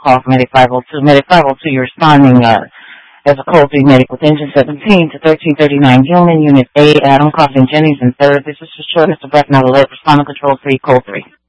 call from Medic 502. Medic 502, you're responding as a code 3 medic with engine 17 to 1339 Gilman, Unit A, Adam, Coffin, Jennings, and 3rd. This is for sure, Mr. Brecknell, alert, responding control 3, code 3.